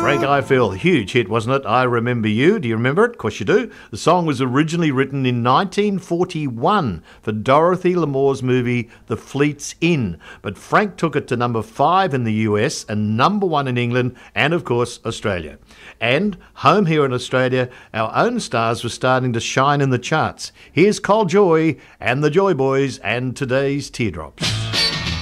Frank Ifill, huge hit, wasn't it? I Remember You. Do you remember it? Of course you do. The song was originally written in 1941 for Dorothy Lamore's movie The Fleet's Inn, but Frank took it to number 5 in the US and number 1 in England and, of course, Australia. And home here in Australia, our own stars were starting to shine in the charts. Here's Col Joy and the Joy Boys and Today's Teardrops.